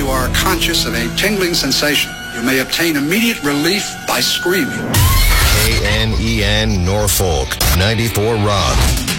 are conscious of a tingling sensation, you may obtain immediate relief by screaming. KNEN Norfolk, 94 Rock.